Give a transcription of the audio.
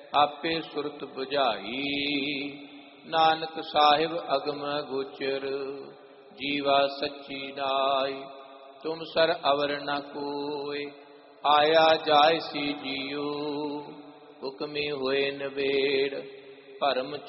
आपे सुरत बुझाई। नानक साहिब अगम गोचर, जीवा सच्ची नाय। तुम सर अवर न कोय, आया जाय सी जियो। हुक्मी होए नबेड़, भरम